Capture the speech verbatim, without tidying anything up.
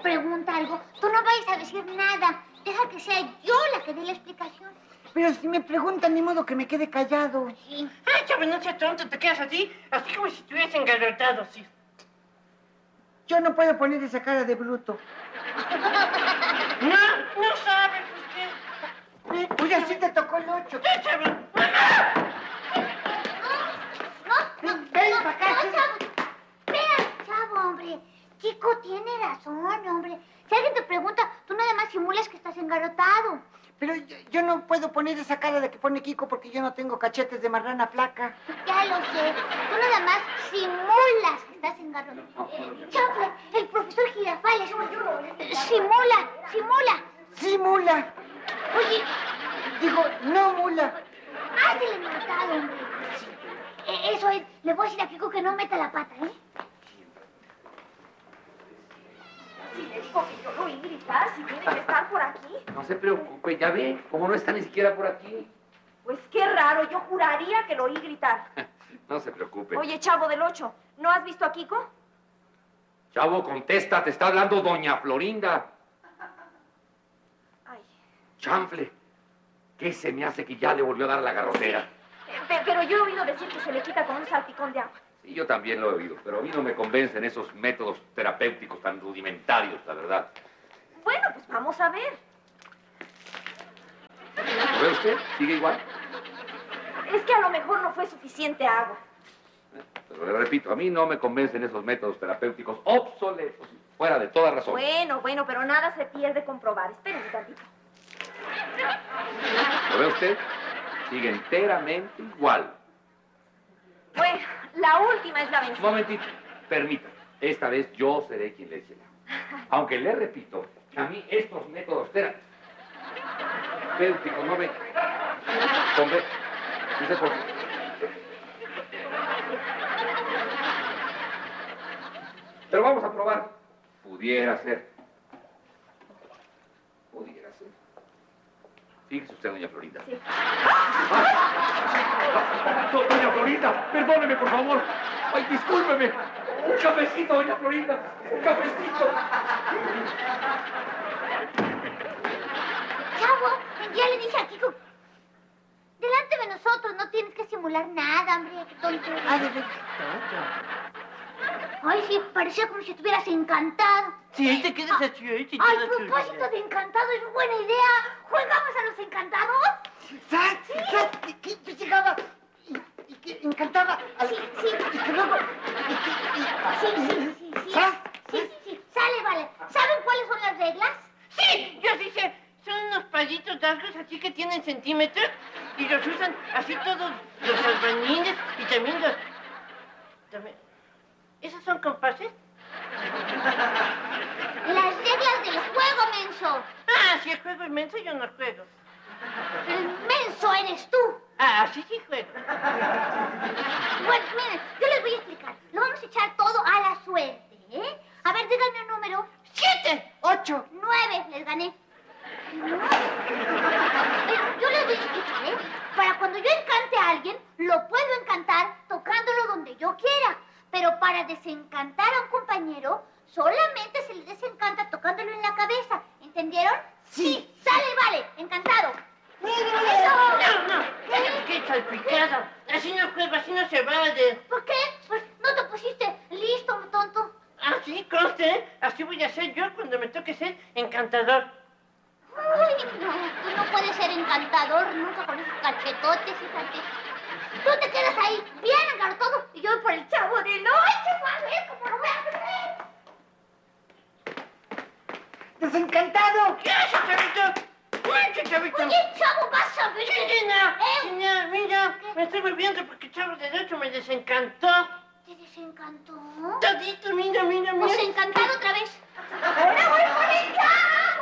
pregunta algo, tú no vayas a decir nada. Deja que sea yo la que dé la explicación. Pero si me preguntan, ni modo que me quede callado. Sí. Ay, Chavo, no seas tonto, te quedas así, así como si estuvieras engarrotado, sí. Yo no puedo poner esa cara de bruto. No, no sabes, pues qué. Pues así te tocó el ocho. ¡Ya, Chavo! No, no, Ven, ven no, para acá, no, sí. Chavo. Espera, Chavo, hombre. Chico, tiene razón, hombre. Si alguien te pregunta, tú nada más simulas que estás engarrotado. Pero yo, yo no puedo poner esa cara de que pone Kiko porque yo no tengo cachetes de marrana flaca. Ya lo sé. Tú nada más simulas que estás engarrotado. Chanfle, el profesor Girafales. Simula, simula. Sí, mula. Oye, Digo, no, mula. hazte el engarrotado, hombre. Eh, Eso es. Le voy a decir a Kiko que no meta la pata, ¿eh? Si le digo que yo lo oí gritar, si tiene que estar por aquí. No se preocupe, ya ve, como no está ni siquiera por aquí. Pues qué raro, yo juraría que lo oí gritar. No se preocupe. Oye, Chavo del Ocho, ¿no has visto a Kiko? Chavo, contesta, te está hablando doña Florinda. Ay, Chanfle, ¿qué se me hace que ya le volvió a dar la garrotera? eh, pe- pero yo he oído decir que se le quita con un salpicón de agua. Sí, yo también lo he oído, pero a mí no me convencen esos métodos terapéuticos tan rudimentarios, la verdad. Bueno, pues vamos a ver. ¿Lo ve usted? ¿Sigue igual? Es que a lo mejor no fue suficiente agua. Pero le repito, a mí no me convencen esos métodos terapéuticos obsoletos, fuera de toda razón. Bueno, bueno, pero nada se pierde comprobar. Esperen un tantito. ¿Lo ve usted? Sigue enteramente igual. Bueno, la última es la Un vencida. momentito, permítame. Esta vez yo seré quien le eche el agua. Aunque le repito, que a mí estos métodos terapéuticos no me... Conven... Dice por qué. Pero vamos a probar. Pudiera ser. Pudiera ser. Fíjese usted, doña Florinda. Sí. Do- Doña Florinda, perdóneme, por favor. Ay, discúlpeme. Un cafecito, doña Florinda. Un cafecito. Chavo, ya le dije a Kiko. Delante de nosotros no tienes que simular nada, hombre. Qué tonto eres. Ah, de veras. Ay, sí, parecía como si estuvieras encantado. Sí, te quedas así, ¿eh? Te Ay, quedas así. propósito de encantado, es buena idea. ¿Jugamos a los encantados? ¿Sabes? ¿Sabes? Que yo llegaba y, y que encantaba al... Sí, sí. Y que luego... Y que, y- Sí, sí, sí, sí. ¿Sabes? Sí, sí, sí. Sale, vale. ¿Saben cuáles son las reglas? Sí, yo sí sé. Son unos palitos largos así que tienen centímetros y los usan así todos los albañiles y también los... También... ¿Esos son compases? Las reglas del juego, menso. Ah, si el juego es menso, yo no juego. El menso eres tú. Ah, sí, sí juego. Bueno, miren, yo les voy a explicar. Lo vamos a echar todo a la suerte, ¿eh? A ver, díganme un número. ¡Siete! Ocho. Nueve, les gané. Nueve. Pero yo les voy a explicar, ¿eh? Para cuando yo encante a alguien, lo puedo encantar tocándolo donde yo quiera. Pero para desencantar a un compañero, solamente se le desencanta tocándolo en la cabeza. ¿Entendieron? Sí. Sale, vale. Encantado. No, no, qué, qué salpicada. Así no juego, así no se vale. ¿Por qué? Pues no te pusiste listo, tonto. Así conste, ¿eh? Así voy a ser yo cuando me toque ser encantador. Uy, no, tú no puedes ser encantador nunca con esos cachetotes, fíjate. Tú te quedas ahí, bien engarrotado, y yo voy por el Chavo del Ocho, a ver cómo lo voy a hacer. ¡Desencantado! ¿Qué haces, chavito? ¡Mucho, chavito! Oye, Chavo, vas a ver. China, ¿Eh? China, mira, ¿Qué? me estoy volviendo porque Chavo del Ocho me desencantó. ¿Te desencantó? Todito, mira, mira, mira. Pues encantado otra vez. Ahora voy por el Chavo.